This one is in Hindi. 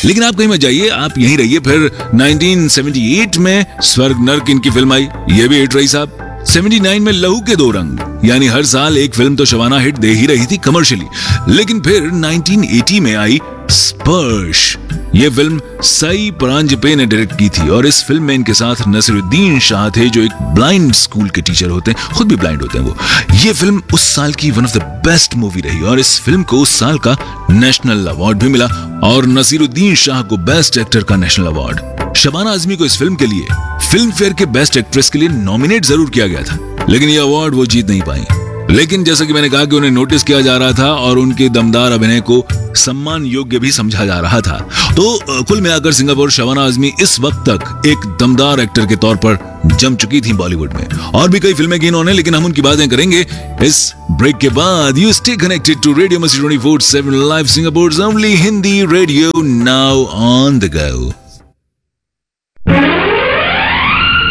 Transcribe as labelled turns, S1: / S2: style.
S1: लेकिन आप कहीं मत जाइए, आप यहीं रहिए। फिर 1978 में स्वर्ग नर्क इनकी फिल्म आई, ये भी हिट रही साहब। 79 में लहू के दो रंग, यानी हर साल एक फिल्म तो शबाना हिट दे ही रही थी कमर्शियली। लेकिन फिर 1980 में आई स्पर्श। ये फिल्म साई परांजपे ने डायरेक्ट की थी और इस फिल्म में इनके साथ नसीरुद्दीन शाह थे, जो एक ब्लाइंड स्कूल के टीचर होते हैं, खुद भी ब्लाइंड होते हैं वो। ये फिल्म उस साल की one of the best movie रही और इस फिल्म को उस साल का नेशनल अवार्ड भी मिला और नसीरुद्दीन शाह को बेस्ट एक्टर का नेशनल अवार्ड। शबाना आजमी को इस फिल्म के लिए फिल्म फेयर के बेस्ट एक्ट्रेस के लिए नॉमिनेट जरूर किया गया था, लेकिन ये अवार्ड वो जीत नहीं पाई। लेकिन जैसा कि मैंने कहा कि उन्हें नोटिस किया जा रहा था और उनके दमदार अभिनय को सम्मान योग्य भी समझा जा रहा था। तो कुल मिलाकर सिंगापुर शबाना आजमी इस वक्त तक एक दमदार एक्टर के तौर पर जम चुकी थी बॉलीवुड में। और भी कई फिल्में की इन्होंने, लेकिन हम उनकी बातें करेंगे इस ब्रेक के बाद। You stay connected to radio मस्ती 24/7 live, Singapore only Hindi radio, now on the go.